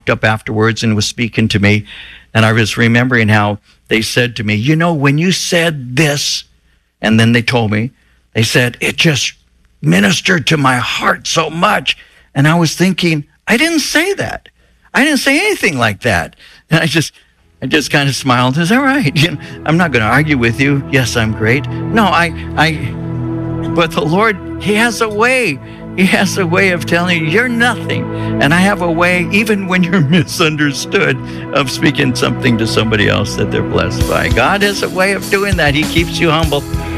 up afterwards and was speaking to me, and I was remembering how they said to me, you know, when you said this, and then they told me, they said, it just ministered to my heart so much. And I was thinking, I didn't say that. I didn't say anything like that. And I just kind of smiled. Is that right? You know, I'm not going to argue with you. Yes, I'm great. No, but the Lord, He has a way. He has a way of telling you you're nothing. And I have a way, even when you're misunderstood, of speaking something to somebody else that they're blessed by. God has a way of doing that. He keeps you humble.